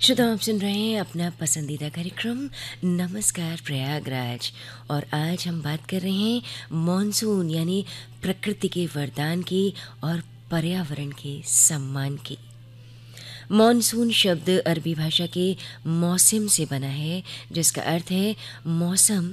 श्रोता आप सुन रहे हैं अपना पसंदीदा कार्यक्रम नमस्कार प्रयागराज। और आज हम बात कर रहे हैं मॉनसून यानी प्रकृति के वरदान की और पर्यावरण के सम्मान की। मॉनसून शब्द अरबी भाषा के मौसम से बना है, जिसका अर्थ है मौसम